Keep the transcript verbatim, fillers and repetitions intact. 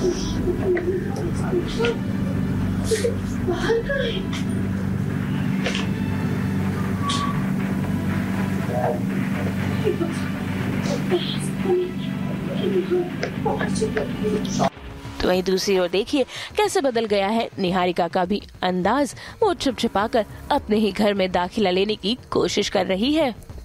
तो वहीं दूसरी ओर देखिए कैसे बदल गया है निहारिका का भी अंदाज। वो छुप छुपा कर अपने ही घर में दाखिला लेने की कोशिश कर रही है।